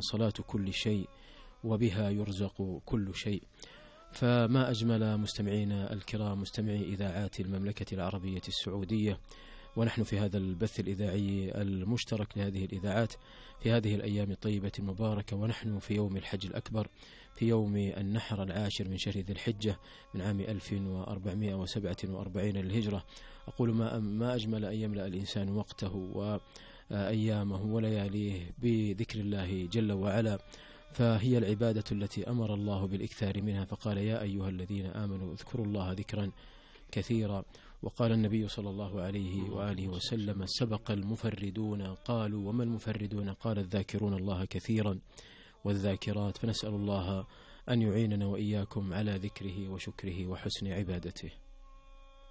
صلاة كل شيء وبها يرزق كل شيء. فما أجمل مستمعينا الكرام مستمعي إذاعات المملكة العربية السعودية، ونحن في هذا البث الإذاعي المشترك لهذه الإذاعات في هذه الأيام الطيبة المباركة، ونحن في يوم الحج الأكبر، في يوم النحر 10 من شهر ذي الحجة من عام 1447 للهجرة. أقول ما أجمل أن يملأ الإنسان وقته وأيامه ولياليه بذكر الله جل وعلا، فهي العبادة التي أمر الله بالإكثار منها، فقال يا أيها الذين آمنوا اذكروا الله ذكرا كثيرا. وقال النبي صلى الله عليه وآله وسلم سبق المفردون، قالوا وما المفردون؟ قال الذاكرون الله كثيرا والذاكرات. فنسأل الله أن يعيننا وإياكم على ذكره وشكره وحسن عبادته.